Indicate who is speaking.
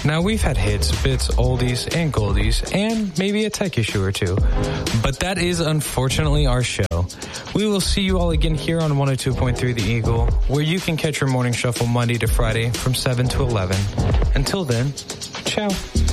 Speaker 1: Now, we've had hits, bits, oldies, and goldies, and maybe a tech issue or two. But that is unfortunately our show. We will see you all again here on 102.3 The Eagle, where you can catch your morning shuffle Monday to Friday from 7 to 11. Until then, ciao.